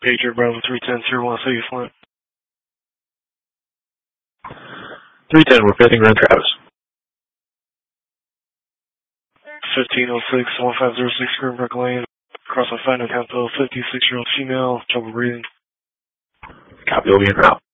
Patriot Bravo 310, Tier 1, say you flying. 310, we're fitting Grand Travis. 1506, 1506, Greenbrook Lane, across a fine Tempo, 56-year-old female, trouble breathing. Copy, will be en route.